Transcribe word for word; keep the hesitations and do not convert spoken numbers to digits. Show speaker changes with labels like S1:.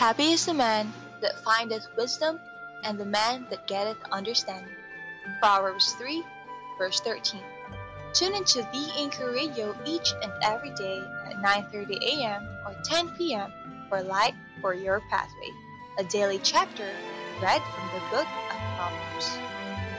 S1: Happy is the man that findeth wisdom, and the man that getteth understanding. Proverbs three, verse thirteen. Tune into The Anchor Radio each and every day at nine thirty a m or ten p m for Light for Your Pathway, a daily chapter read from the book of Proverbs.